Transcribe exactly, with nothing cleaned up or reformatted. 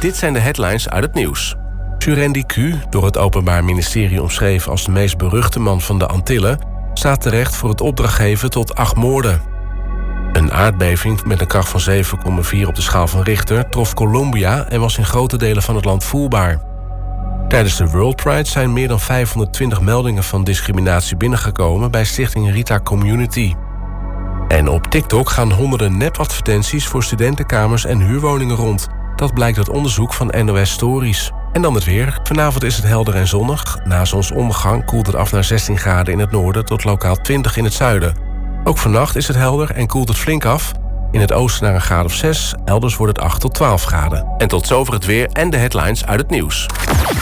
dit zijn de headlines uit het nieuws. Jurendi Q, door het Openbaar Ministerie omschreven als de meest beruchte man van de Antillen, staat terecht voor het opdrachtgeven tot acht moorden. Een aardbeving met een kracht van zeven komma vier op de schaal van Richter trof Colombia en was in grote delen van het land voelbaar. Tijdens de World Pride zijn meer dan vijfhonderdtwintig meldingen van discriminatie binnengekomen bij stichting Rita Community. En op TikTok gaan honderden nepadvertenties voor studentenkamers en huurwoningen rond. Dat blijkt uit onderzoek van N O S Stories. En dan het weer. Vanavond is het helder en zonnig. Na zonsondergang koelt het af naar zestien graden in het noorden tot lokaal twintig in het zuiden. Ook vannacht is het helder en koelt het flink af. In het oosten naar een graad of zes, elders wordt het acht tot twaalf graden. En tot zover het weer en de headlines uit het nieuws.